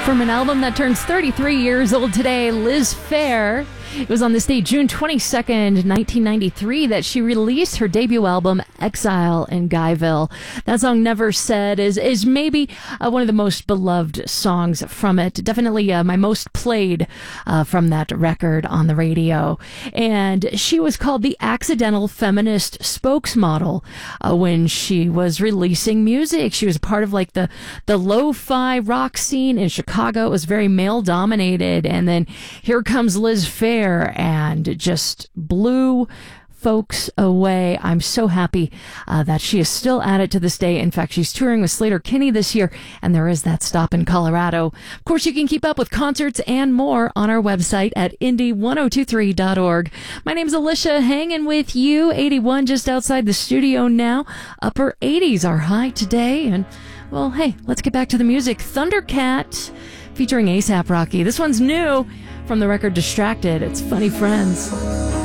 From an album that turns 33 years old today, Liz Phair. It was on this day, June 22nd, 1993, that she released her debut album, Exile in Guyville. That song, Never Said, is maybe one of the most beloved songs from it. Definitely my most played from that record on the radio. And she was called the accidental feminist spokesmodel when she was releasing music. She was part of like the lo-fi rock scene in Chicago. It was very male-dominated. And then here comes Liz Phair and just blew folks away. I'm so happy that she is still at it to this day. In fact, she's touring with Sleater-Kinney this year, and there is that stop in Colorado. Of course, you can keep up with concerts and more on our website at indie1023.org. My name's Alicia, hanging with you. 81 just outside the studio now. Upper 80s are high today. And, well, hey, let's get back to the music. Thundercat featuring A$AP Rocky. This one's new from the record Distracted. It's Funny Friends.